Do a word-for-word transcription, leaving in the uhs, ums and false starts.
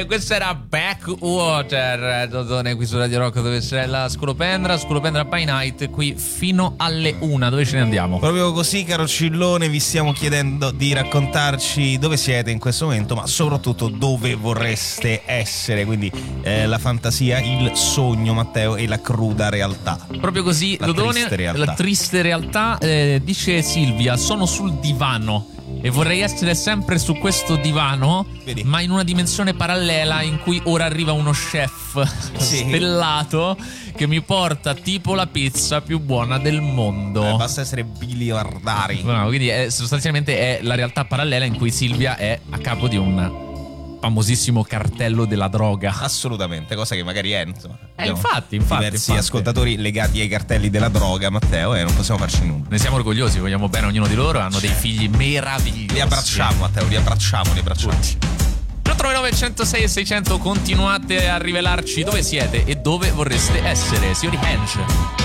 Questo era Backwater, Dodone, qui su Radio Rock, dove c'è la Scolopendra, Scolopendra by Night, qui fino alle una. Dove ce ne andiamo? Proprio così, caro Cillone, vi stiamo chiedendo di raccontarci dove siete in questo momento, ma soprattutto dove vorreste essere, quindi eh, la fantasia, il sogno, Matteo, e la cruda realtà. Proprio così, la Dodone, triste realtà. la triste realtà. Eh, dice Silvia, sono sul divano e vorrei essere sempre su questo divano. Vedi? Ma in una dimensione parallela in cui ora arriva uno chef sì. stellato che mi porta tipo la pizza più buona del mondo. Eh, basta essere biliardari. No, quindi è, sostanzialmente è la realtà parallela in cui Silvia è a capo di un famosissimo cartello della droga. Assolutamente, cosa che magari è, insomma. Eh, infatti, infatti diversi infatti. ascoltatori legati ai cartelli della droga, Matteo, e non possiamo farci nulla. Ne siamo orgogliosi, vogliamo bene ognuno di loro, hanno dei figli meravigliosi. Li abbracciamo, Matteo, li abbracciamo, li abbracciamo. nove nove zero zero sei e seicento, continuate a rivelarci dove siete e dove vorreste essere, signori Henge.